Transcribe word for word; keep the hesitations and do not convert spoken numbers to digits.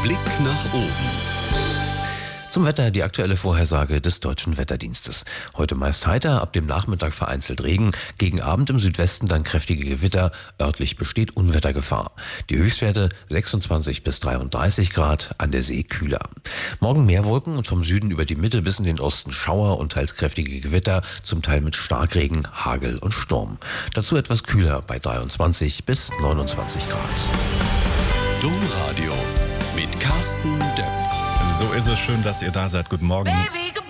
Blick nach oben. Zum Wetter die aktuelle Vorhersage des Deutschen Wetterdienstes. Heute meist heiter, ab dem Nachmittag vereinzelt Regen, gegen Abend im Südwesten dann kräftige Gewitter, örtlich besteht Unwettergefahr. Die Höchstwerte sechsundzwanzig bis dreiunddreißig Grad, an der See kühler. Morgen mehr Wolken und vom Süden über die Mitte bis in den Osten Schauer und teils kräftige Gewitter, zum Teil mit Starkregen, Hagel und Sturm. Dazu etwas kühler bei dreiundzwanzig bis neunundzwanzig Grad. Domradio mit Carsten Depp. So ist es, schön, dass ihr da seid. Guten Morgen. Baby,